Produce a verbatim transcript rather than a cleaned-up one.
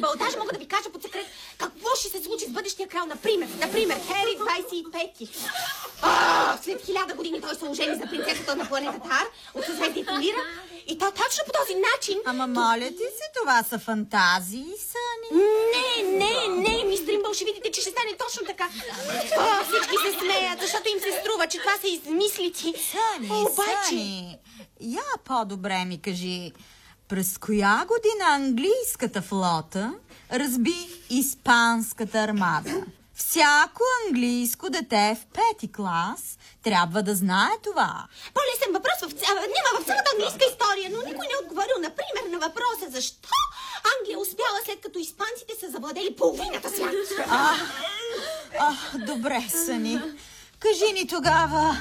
Тримбъл. Даже мога да ви кажа под секрет какво ще се случи с бъдещия крал. Например, например, Хери двайсет и пети. А, след хиляда години той се ожени за принцесата на планетата Ар от съзвездието Лира. И то точно по този начин... Ама моля ти се, това са фантазии, Съни. Не, не, не, мис Тримбъл, ще видите, че ще стане точно така. О, всички се смеят, защото им се струва, че това са измислици. Съни, Обаче... Съни, я по-добре ми кажи, през коя година английската флота разби испанската армада? Всяко английско дете в пети клас трябва да знае това. По-лесен въпрос в, ця... няма в цялата английска история, но никой не е отговорил, например, на въпроса защо Англия успяла след като испанците са завладели половината свят. А, а, добре, Съни. Кажи ни тогава,